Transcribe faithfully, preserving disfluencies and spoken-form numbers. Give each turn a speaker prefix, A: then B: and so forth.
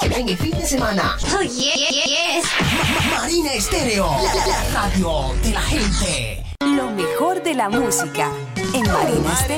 A: en el fin de semana.
B: Oh, yeah, yeah, yes.
A: Marina Estéreo, la radio de la gente.
C: Lo mejor de la música en Marina Estéreo.